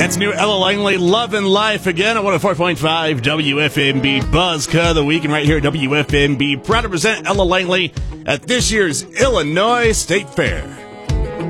That's new Ella Langley, Love and Life, again at 104.5 WFMB Buzz Cut of the Week, and right here at WFMB, proud to present Ella Langley at this year's Illinois State Fair.